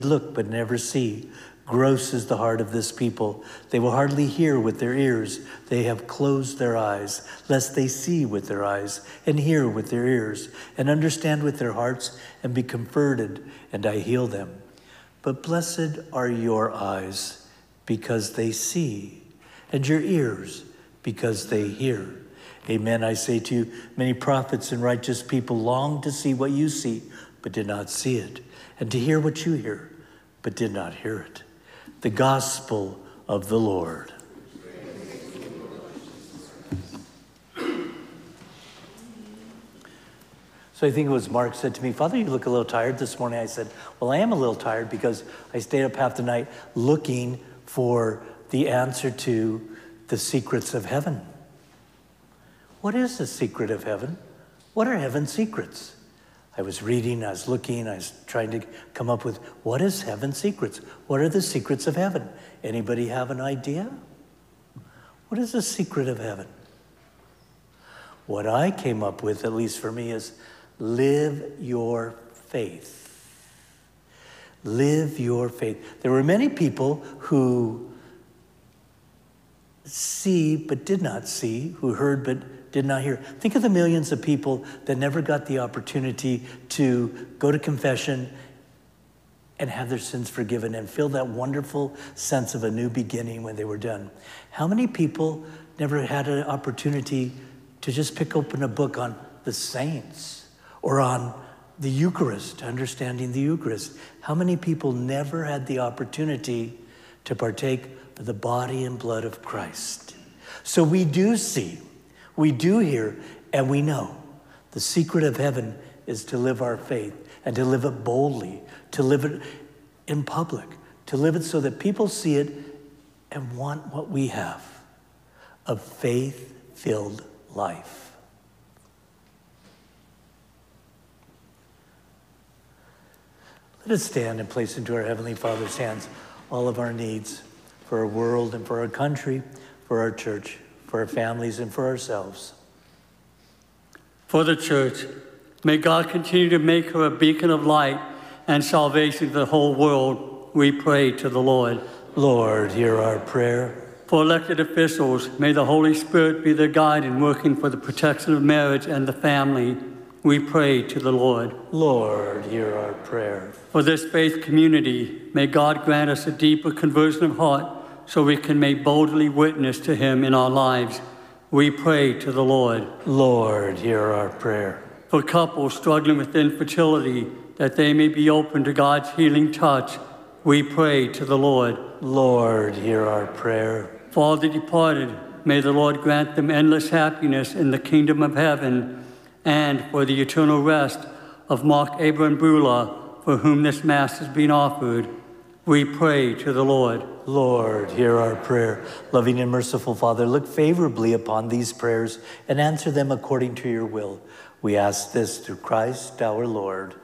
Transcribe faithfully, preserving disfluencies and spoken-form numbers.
look but never see. Gross is the heart of this people. They will hardly hear with their ears. They have closed their eyes, lest they see with their eyes, and hear with their ears, and understand with their hearts, and be converted, and I heal them. But blessed are your eyes, because they see, and your ears, because they hear. Amen, I say to you, many prophets and righteous people long to see what you see, but did not see it, and to hear what you hear, but did not hear it. The gospel of the Lord. So I think it was Mark said to me, Father, you look a little tired this morning. I said, well, I am a little tired because I stayed up half the night looking for the answer to the secrets of heaven. What is the secret of heaven? What are heaven's secrets? I was reading, I was looking, I was trying to come up with, what is heaven's secrets? What are the secrets of heaven? Anybody have an idea? What is the secret of heaven? What I came up with, at least for me, is live your faith. Live your faith. There were many people who see but did not see, who heard but did not hear. Think of the millions of people that never got the opportunity to go to confession and have their sins forgiven and feel that wonderful sense of a new beginning when they were done. How many people never had an opportunity to just pick open a book on the saints or on the Eucharist, understanding the Eucharist? How many people never had the opportunity to partake of the body and blood of Christ? So we do see, we do hear, and we know. The secret of heaven is to live our faith and to live it boldly, to live it in public, to live it so that people see it and want what we have, a faith-filled life. Let us stand and place into our Heavenly Father's hands all of our needs for our world and for our country, for our church, for our families, and for ourselves. For the church, may God continue to make her a beacon of light and salvation to the whole world, we pray to the Lord. Lord, hear our prayer. For elected officials, may the Holy Spirit be their guide in working for the protection of marriage and the family, we pray to the Lord. Lord, hear our prayer. For this faith community, may God grant us a deeper conversion of heart so we can make boldly witness to him in our lives. We pray to the Lord. Lord, hear our prayer. For couples struggling with infertility, that they may be open to God's healing touch, we pray to the Lord. Lord, hear our prayer. For all the departed, may the Lord grant them endless happiness in the kingdom of heaven, and for the eternal rest of Mark Abraham Brula, for whom this Mass has been offered, we pray to the Lord. Lord, hear our prayer. Loving and merciful Father, look favorably upon these prayers and answer them according to your will. We ask this through Christ our Lord.